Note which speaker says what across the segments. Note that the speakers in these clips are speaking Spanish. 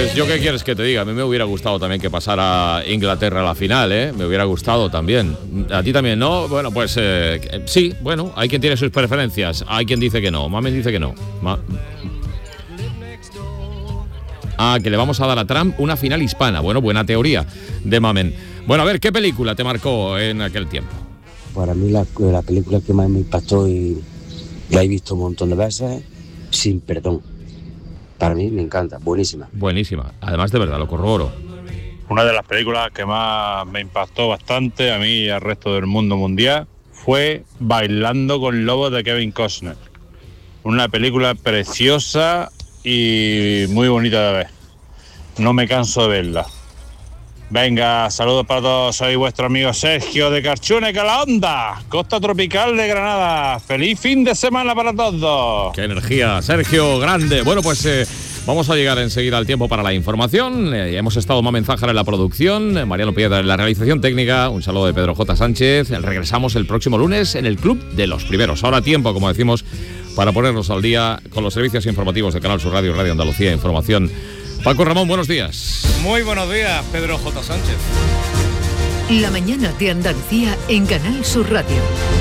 Speaker 1: Pues yo qué quieres que te diga, a mí me hubiera gustado también que pasara Inglaterra a la final, ¿eh? Me hubiera gustado también. A ti también, ¿no? Bueno, pues sí, bueno, hay quien tiene sus preferencias, hay quien dice que no, Mamen dice que no. Que le vamos a dar a Trump una final hispana. Bueno, buena teoría de Mamen. Bueno, a ver, ¿qué película te marcó en aquel tiempo?
Speaker 2: Para mí la película que más me impactó y la he visto un montón de veces, Sin Perdón. Para mí me encanta, buenísima.
Speaker 1: Buenísima, además de verdad, lo corroboro.
Speaker 3: Una de las películas que más me impactó bastante a mí y al resto del mundo mundial fue Bailando con Lobos de Kevin Costner. Una película preciosa y muy bonita de ver. No me canso de verla. Venga, saludos para todos, soy vuestro amigo Sergio de Carchune, Calahonda, costa tropical de Granada. ¡Feliz fin de semana para todos!
Speaker 1: ¡Qué energía, Sergio, grande! Bueno, pues vamos a llegar enseguida al tiempo para la información. Hemos estado Mamen Zájara en la producción, Mariano Piedra en la realización técnica, un saludo de Pedro J. Sánchez. Regresamos el próximo lunes en el Club de los Primeros. Ahora tiempo, como decimos, para ponernos al día con los servicios informativos de Canal Sur Radio, Radio Andalucía Información. Paco Ramón, buenos días.
Speaker 4: Muy buenos días, Pedro J. Sánchez.
Speaker 5: La mañana de Andalucía en Canal Sur Radio.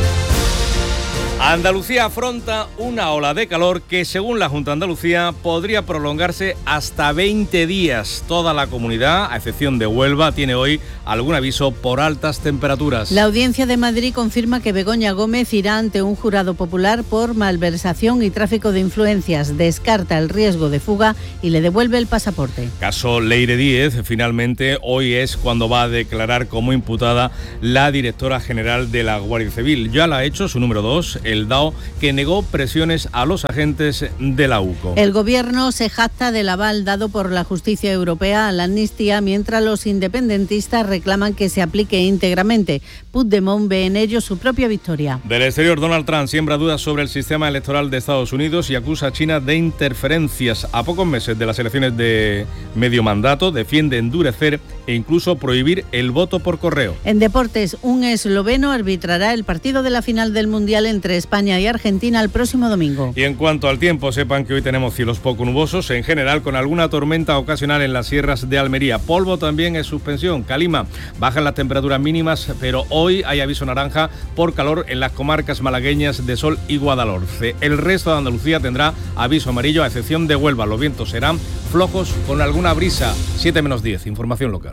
Speaker 4: Andalucía afronta una ola de calor que, según la Junta de Andalucía, podría prolongarse hasta 20 días. Toda la comunidad, a excepción de Huelva, tiene hoy algún aviso por altas temperaturas.
Speaker 6: La Audiencia de Madrid confirma que Begoña Gómez irá ante un jurado popular por malversación y tráfico de influencias. Descarta el riesgo de fuga y le devuelve el pasaporte.
Speaker 4: Caso Leire Díez, finalmente, hoy es cuando va a declarar como imputada la directora general de la Guardia Civil. Ya la ha hecho su número 2, el DAO, que negó presiones a los agentes de la UCO.
Speaker 6: El gobierno se jacta del aval dado por la justicia europea a la amnistía, mientras los independentistas reclaman que se aplique íntegramente. Puigdemont ve en ello su propia victoria.
Speaker 4: Del exterior, Donald Trump siembra dudas sobre el sistema electoral de Estados Unidos y acusa a China de interferencias. A pocos meses de las elecciones de medio mandato, defiende endurecer e incluso prohibir el voto por correo.
Speaker 6: En deportes, un esloveno arbitrará el partido de la final del Mundial entre España y Argentina el próximo domingo.
Speaker 4: Y en cuanto al tiempo, sepan que hoy tenemos cielos poco nubosos, en general con alguna tormenta ocasional en las sierras de Almería. Polvo también en suspensión. Calima, bajan las temperaturas mínimas, pero hoy hay aviso naranja por calor en las comarcas malagueñas de Sol y Guadalhorce. El resto de Andalucía tendrá aviso amarillo, a excepción de Huelva. Los vientos serán flojos con alguna brisa. 7:10, información local.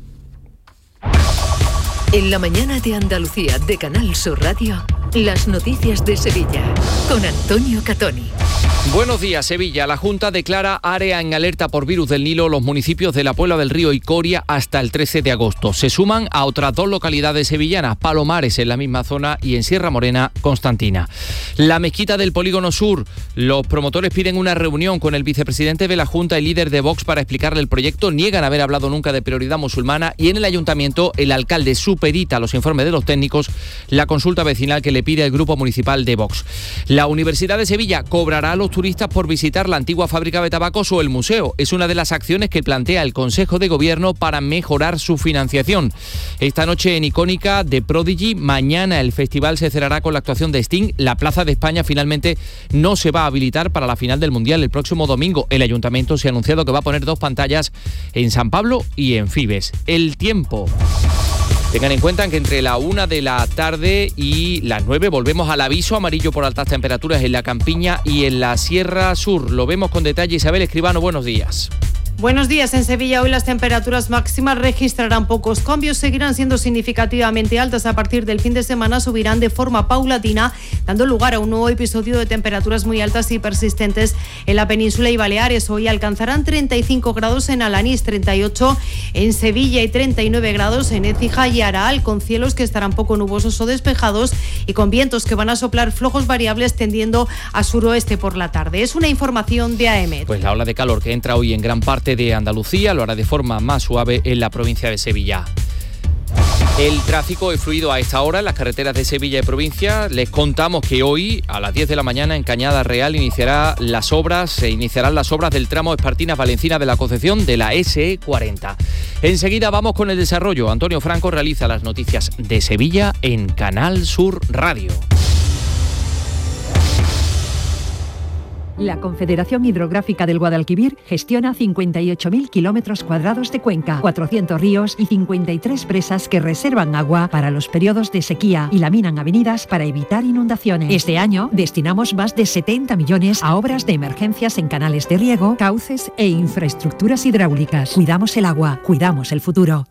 Speaker 5: En la mañana de Andalucía de Canal Sur Radio, las noticias de Sevilla, con Antonio Catoni.
Speaker 7: Buenos días, Sevilla. La Junta declara área en alerta por virus del Nilo los municipios de La Puebla del Río y Coria hasta el 13 de agosto. Se suman a otras dos localidades sevillanas, Palomares en la misma zona y en Sierra Morena, Constantina. La mezquita del Polígono Sur. Los promotores piden una reunión con el vicepresidente de la Junta y líder de Vox para explicarle el proyecto. Niegan haber hablado nunca de prioridad musulmana y en el ayuntamiento el alcalde supedita a los informes de los técnicos la consulta vecinal que le pide el grupo municipal de Vox. La Universidad de Sevilla cobrará a los turistas por visitar la antigua fábrica de tabacos o el museo. Es una de las acciones que plantea el Consejo de Gobierno para mejorar su financiación. Esta noche en Icónica de Prodigy, mañana el festival se cerrará con la actuación de Sting. La Plaza de España finalmente no se va a habilitar para la final del Mundial el próximo domingo. El Ayuntamiento se ha anunciado que va a poner 2 pantallas en San Pablo y en Fibes. El tiempo. Tengan en cuenta que entre la 1 de la tarde y las 9 volvemos al aviso amarillo por altas temperaturas en la Campiña y en la Sierra Sur. Lo vemos con detalle. Isabel Escribano, buenos días.
Speaker 8: Buenos días. En Sevilla hoy las temperaturas máximas registrarán pocos cambios, seguirán siendo significativamente altas. A partir del fin de semana subirán de forma paulatina, dando lugar a un nuevo episodio de temperaturas muy altas y persistentes en la península y Baleares. Hoy alcanzarán 35 grados en Alanís, 38 en Sevilla y 39 grados en Écija y Araal, con cielos que estarán poco nubosos o despejados y con vientos que van a soplar flojos variables tendiendo a suroeste por la tarde. Es una información de AEMET.
Speaker 7: Pues la ola de calor que entra hoy en gran parte de Andalucía lo hará de forma más suave en la provincia de Sevilla. El tráfico es fluido a esta hora en las carreteras de Sevilla y provincia. Les contamos que hoy a las 10 de la mañana en Cañada Real se iniciarán las obras del tramo Espartinas-Valencina de la Concepción de la SE40. Enseguida vamos con el desarrollo. Antonio Franco realiza las noticias de Sevilla en Canal Sur Radio.
Speaker 9: La Confederación Hidrográfica del Guadalquivir gestiona 58.000 kilómetros cuadrados de cuenca, 400 ríos y 53 presas que reservan agua para los periodos de sequía y laminan avenidas para evitar inundaciones. Este año destinamos más de 70 millones a obras de emergencias en canales de riego, cauces e infraestructuras hidráulicas. Cuidamos el agua, cuidamos el futuro.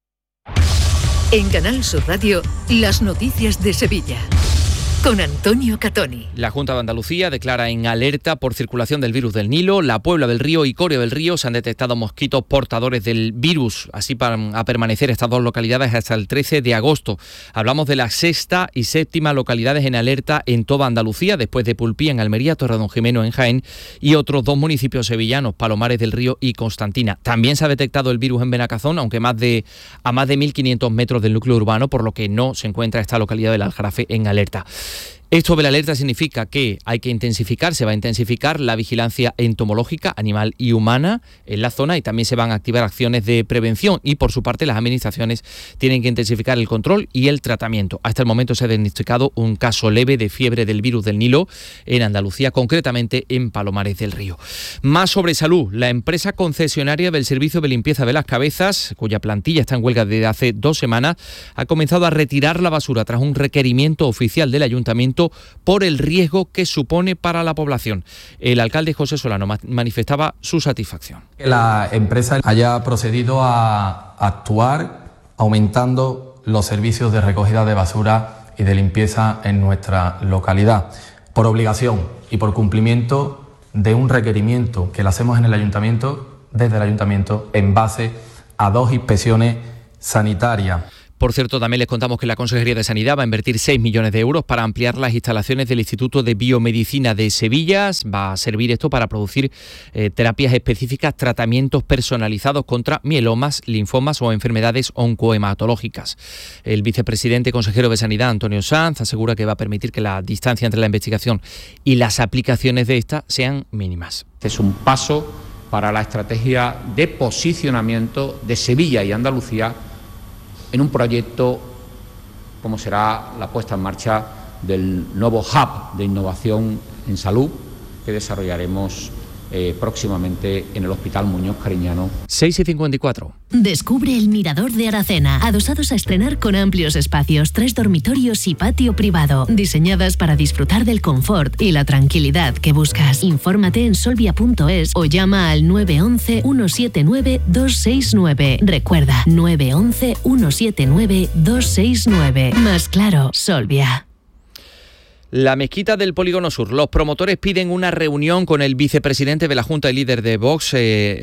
Speaker 5: En Canal Sur Radio, las noticias de Sevilla. Con Antonio Catoni.
Speaker 7: La Junta de Andalucía declara en alerta por circulación del virus del Nilo. La Puebla del Río y Coria del Río se han detectado mosquitos portadores del virus. Así van a permanecer estas dos localidades hasta el 13 de agosto. Hablamos de la sexta y séptima localidades en alerta en toda Andalucía, después de Pulpía en Almería, Torredonjimeno en Jaén y otros 2 municipios sevillanos, Palomares del Río y Constantina. También se ha detectado el virus en Benacazón, aunque a más de 1.500 metros del núcleo urbano, por lo que no se encuentra esta localidad del Aljarafe en alerta. Esto de la alerta significa que se va a intensificar la vigilancia entomológica, animal y humana en la zona, y también se van a activar acciones de prevención, y por su parte las administraciones tienen que intensificar el control y el tratamiento. Hasta el momento se ha diagnosticado un caso leve de fiebre del virus del Nilo en Andalucía, concretamente en Palomares del Río. Más sobre salud. La empresa concesionaria del servicio de limpieza de Las Cabezas, cuya plantilla está en huelga desde hace 2 semanas, ha comenzado a retirar la basura tras un requerimiento oficial del ayuntamiento por el riesgo que supone para la población. El alcalde José Solano manifestaba su satisfacción.
Speaker 10: Que la empresa haya procedido a actuar aumentando los servicios de recogida de basura y de limpieza en nuestra localidad, por obligación y por cumplimiento de un requerimiento que le hacemos en el ayuntamiento, desde el ayuntamiento, en base a 2 inspecciones sanitarias.
Speaker 7: Por cierto, también les contamos que la Consejería de Sanidad va a invertir 6 millones de euros para ampliar las instalaciones del Instituto de Biomedicina de Sevilla. Va a servir esto para producir terapias específicas, tratamientos personalizados contra mielomas, linfomas o enfermedades oncohematológicas. El vicepresidente consejero de Sanidad, Antonio Sanz, asegura que va a permitir que la distancia entre la investigación y las aplicaciones de esta sean mínimas.
Speaker 11: Es un paso para la estrategia de posicionamiento de Sevilla y Andalucía en un proyecto como será la puesta en marcha del nuevo hub de innovación en salud que desarrollaremos próximamente en el Hospital Muñoz Cariñano.
Speaker 7: 6:54.
Speaker 12: Descubre el Mirador de Aracena, adosados a estrenar con amplios espacios, 3 dormitorios y patio privado, diseñadas para disfrutar del confort y la tranquilidad que buscas. Infórmate en solvia.es o llama al 911 179 269. Recuerda, 911 179 269. Más claro, Solvia.
Speaker 7: La mezquita del Polígono Sur. Los promotores piden una reunión con el vicepresidente de la Junta y líder de Vox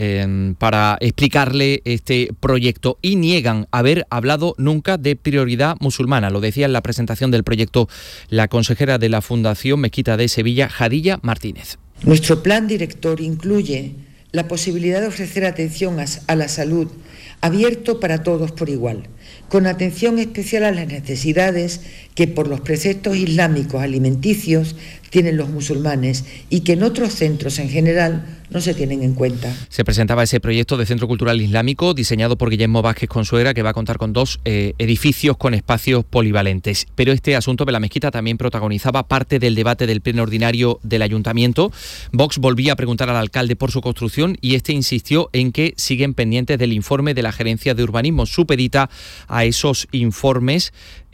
Speaker 7: para explicarle este proyecto, y niegan haber hablado nunca de prioridad musulmana. Lo decía en la presentación del proyecto la consejera de la Fundación Mezquita de Sevilla, Jadilla Martínez.
Speaker 13: Nuestro plan director incluye la posibilidad de ofrecer atención a la salud abierto para todos por igual, con atención especial a las necesidades que por los preceptos islámicos alimenticios tienen los musulmanes y que en otros centros en general no se tienen en cuenta.
Speaker 7: Se presentaba ese proyecto de Centro Cultural Islámico diseñado por Guillermo Vázquez Consuegra, que va a contar con 2 edificios con espacios polivalentes. Pero este asunto de la mezquita también protagonizaba parte del debate del pleno ordinario del Ayuntamiento. Vox volvía a preguntar al alcalde por su construcción y este insistió en que siguen pendientes del informe de la Gerencia de Urbanismo. Supedita a esos informes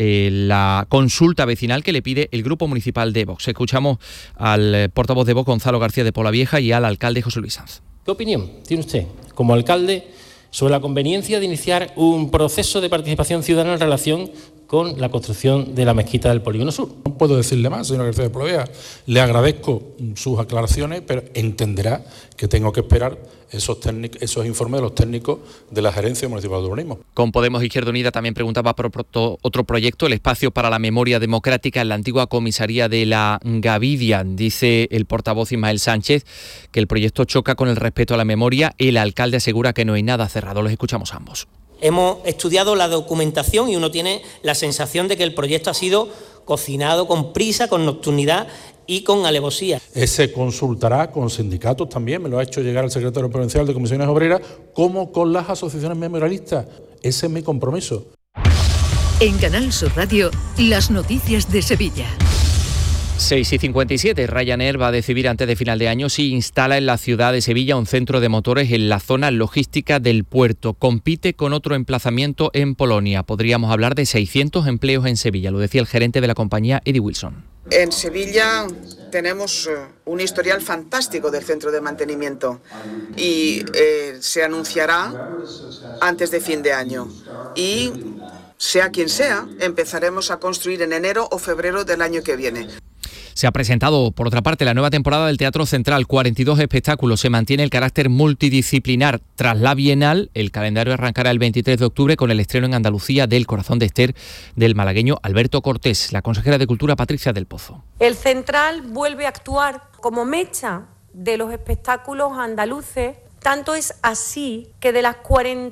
Speaker 7: la consulta vecinal que le pide el Grupo Municipal de Vox. Escuchamos al portavoz de Vox, Gonzalo García de Polavieja, y al alcalde José Luis Sanz.
Speaker 14: ¿Qué opinión tiene usted, como alcalde, sobre la conveniencia de iniciar un proceso de participación ciudadana en relación con la construcción de la mezquita del Polígono Sur?
Speaker 15: No puedo decirle más, señor García de Polavieja. Le agradezco sus aclaraciones, pero entenderá que tengo que esperar esos informes de los técnicos de la Gerencia Municipal de Urbanismo.
Speaker 7: Con Podemos Izquierda Unida también preguntaba por otro proyecto, el Espacio para la Memoria Democrática en la antigua comisaría de la Gavidia. Dice el portavoz Ismael Sánchez que el proyecto choca con el respeto a la memoria. El alcalde asegura que no hay nada cerrado. Los escuchamos a ambos.
Speaker 16: Hemos estudiado la documentación y uno tiene la sensación de que el proyecto ha sido cocinado con prisa, con nocturnidad y con alevosía.
Speaker 15: Se consultará con sindicatos también, me lo ha hecho llegar el secretario provincial de Comisiones Obreras, como con las asociaciones memorialistas. Ese es mi compromiso.
Speaker 5: En Canal Sur Radio, las noticias de Sevilla.
Speaker 7: 6:57, Ryanair va a decidir antes de final de año si instala en la ciudad de Sevilla un centro de motores en la zona logística del puerto. Compite con otro emplazamiento en Polonia. Podríamos hablar de 600 empleos en Sevilla, lo decía el gerente de la compañía, Eddie Wilson.
Speaker 17: En Sevilla tenemos un historial fantástico del centro de mantenimiento y se anunciará antes de fin de año. Y sea quien sea, empezaremos a construir en enero o febrero del año que viene.
Speaker 7: Se ha presentado, por otra parte, la nueva temporada del Teatro Central. 42 espectáculos. Se mantiene el carácter multidisciplinar. Tras la Bienal, el calendario arrancará el 23 de octubre con el estreno en Andalucía del Corazón de Ester del malagueño Alberto Cortés. La consejera de Cultura, Patricia del Pozo.
Speaker 18: El Central vuelve a actuar como mecha de los espectáculos andaluces. Tanto es así que de las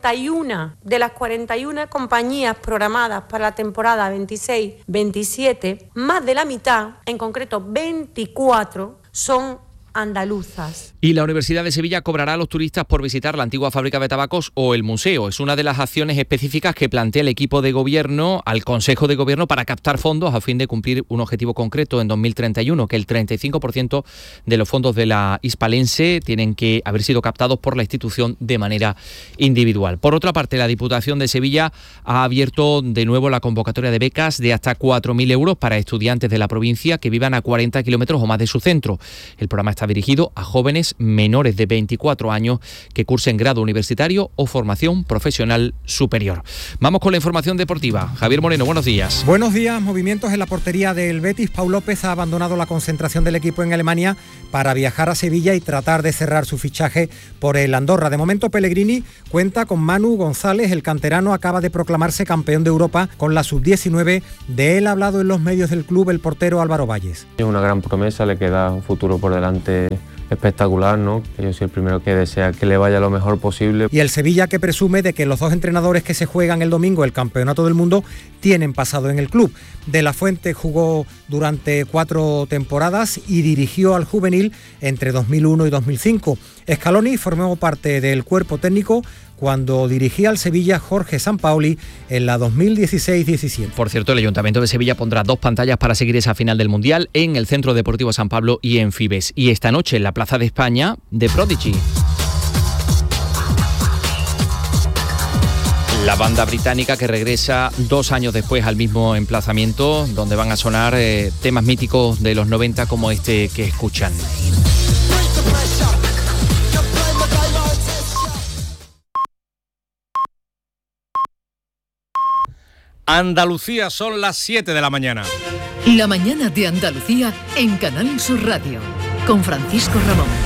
Speaker 18: 41 compañías programadas para la temporada 26-27, más de la mitad, en concreto 24, son andaluzas.
Speaker 7: Y la Universidad de Sevilla cobrará a los turistas por visitar la antigua fábrica de tabacos o el museo. Es una de las acciones específicas que plantea el equipo de gobierno al Consejo de Gobierno para captar fondos a fin de cumplir un objetivo concreto en 2031, que el 35% de los fondos de la hispalense tienen que haber sido captados por la institución de manera individual. Por otra parte, la Diputación de Sevilla ha abierto de nuevo la convocatoria de becas de hasta 4.000 euros para estudiantes de la provincia que vivan a 40 kilómetros o más de su centro. El programa está dirigido a jóvenes menores de 24 años que cursen grado universitario o formación profesional superior. Vamos con la información deportiva. Javier Moreno, buenos días.
Speaker 19: Buenos días. Movimientos en la portería del Betis. Pau López ha abandonado la concentración del equipo en Alemania para viajar a Sevilla y tratar de cerrar su fichaje por el Andorra. De momento, Pellegrini cuenta con Manu González. El canterano acaba de proclamarse campeón de Europa con la sub-19. De él ha hablado en los medios del club el portero Álvaro Valles.
Speaker 20: Es una gran promesa, le queda un futuro por delante espectacular, ¿no? Yo soy el primero que desea que le vaya lo mejor posible.
Speaker 19: Y el Sevilla, que presume de que los dos entrenadores que se juegan el domingo el Campeonato del Mundo tienen pasado en el club. De la Fuente jugó durante 4 temporadas y dirigió al juvenil entre 2001 y 2005. Scaloni formó parte del cuerpo técnico cuando dirigía al Sevilla Jorge Sampaoli en la 2016-17.
Speaker 7: Por cierto, el Ayuntamiento de Sevilla pondrá 2 pantallas para seguir esa final del Mundial en el Centro Deportivo San Pablo y en Fibes. Y esta noche en la Plaza de España, The Prodigy. La banda británica que regresa 2 años después al mismo emplazamiento, donde van a sonar temas míticos de los 90 como este que escuchan.
Speaker 4: Andalucía, son las 7 de la mañana.
Speaker 5: La mañana de Andalucía en Canal Sur Radio, con Francisco Ramón.